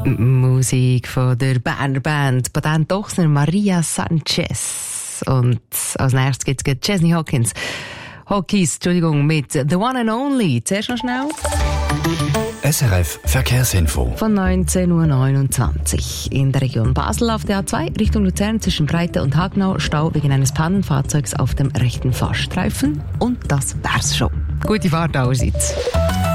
Musik von der Berner Band Patent Ochsner Maria Sanchez. Und als nächstes gibt es Chesney Hawkins, mit The One and Only. Zuerst noch schnell. SRF Verkehrsinfo. Von 19.29 Uhr. In der Region Basel auf der A2 Richtung Luzern zwischen Breite und Hagenau Stau wegen eines Pannenfahrzeugs auf dem rechten Fahrstreifen. Und das wär's schon. Gute Fahrt allerseits.